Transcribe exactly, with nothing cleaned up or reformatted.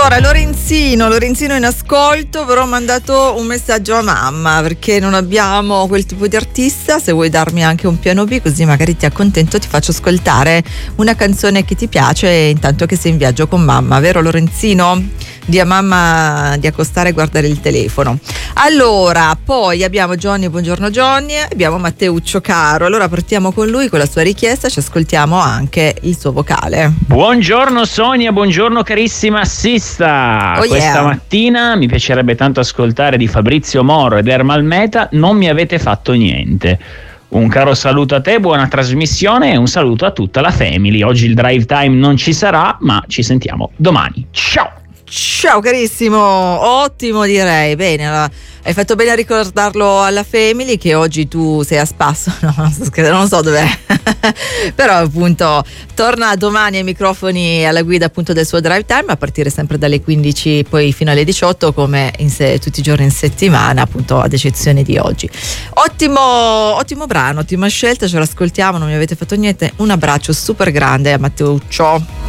Allora, Lorenzino, Lorenzino in ascolto, avrò mandato un messaggio a mamma perché non abbiamo quel tipo di artista. Se vuoi darmi anche un piano B, così magari ti accontento, ti faccio ascoltare una canzone che ti piace intanto che sei in viaggio con mamma, vero Lorenzino? Di a mamma di accostare e guardare il telefono. Allora, poi abbiamo Johnny, buongiorno Johnny, abbiamo Matteuccio Caro. Allora partiamo con lui, con la sua richiesta, ci ascoltiamo anche il suo vocale. Buongiorno Sonia, buongiorno carissima assista. Oh, Questa yeah. mattina mi piacerebbe tanto ascoltare di Fabrizio Moro ed Ermal Meta, Non mi avete fatto niente. Un caro saluto a te, buona trasmissione e un saluto a tutta la family. Oggi il drive time non ci sarà, ma ci sentiamo domani. Ciao! Ciao carissimo, ottimo direi, bene, allora, hai fatto bene a ricordarlo alla family che oggi tu sei a spasso, no, non so dov'è, però appunto torna domani ai microfoni alla guida appunto del suo drive time a partire sempre dalle quindici poi fino alle diciotto come in se, tutti i giorni in settimana appunto ad eccezione di oggi. Ottimo, ottimo brano, ottima scelta, ce l'ascoltiamo, non mi avete fatto niente, un abbraccio super grande a Matteuccio.